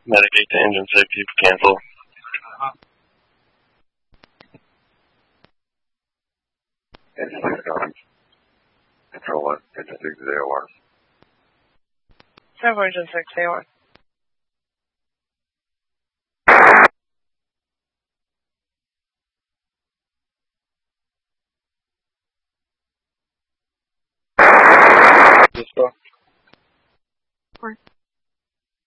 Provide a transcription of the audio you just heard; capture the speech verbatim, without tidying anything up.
Medicate to engine safety, cancel. Engine six common. Control one, engine six is A O R. Seven engine six, A O R. Dispatch. Four.